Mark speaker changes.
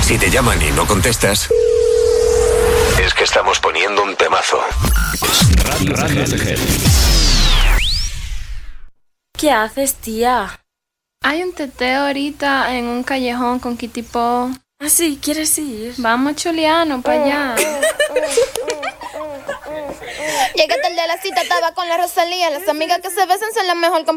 Speaker 1: Si te llaman y no contestas, es que estamos poniendo un temazo. Radio CGR.
Speaker 2: ¿Qué haces, tía?
Speaker 3: Hay un teteo ahorita en un callejón con Kitipo.
Speaker 2: ¿Ah, sí? ¿Quieres ir?
Speaker 3: Vamos, Chuliano, para allá.
Speaker 4: Llegué tarde a la cita, estaba con la Rosalía. Las amigas que se besan son la mejor